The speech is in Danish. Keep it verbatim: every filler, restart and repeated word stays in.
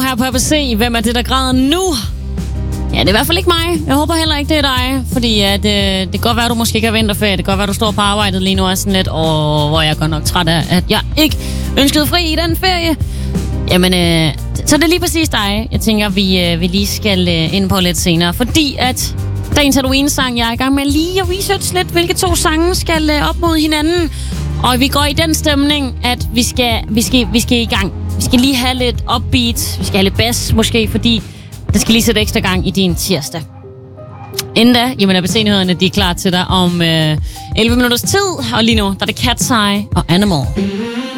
her på A B C. Hvem er det, der græder nu? Ja, det er i hvert fald ikke mig. Jeg håber heller ikke, det er dig. Fordi at, øh, det kan godt være, du måske ikke har vinterferie. Det kan godt være, du står på arbejdet lige nu og er sådan lidt, åh, hvor jeg er godt nok træt af, at jeg ikke ønskede fri i den ferie. Jamen, øh, så det er lige præcis dig, jeg tænker, vi, øh, vi lige skal øh, ind på lidt senere. Fordi at dagens Halloween-sang, jeg er i gang med lige at researche lidt, hvilke to sange skal øh, op mod hinanden. Og vi går i den stemning, at vi skal, vi skal, vi skal i gang. Vi skal lige have lidt upbeat, vi skal have lidt bass måske, fordi der skal lige sætte ekstra gang i din tirsdag. Inden da, jamen A B C-nyhederne, de er klar til dig om øh, elleve minutters tid. Og lige nu, der er det Cat's Eye og Animal.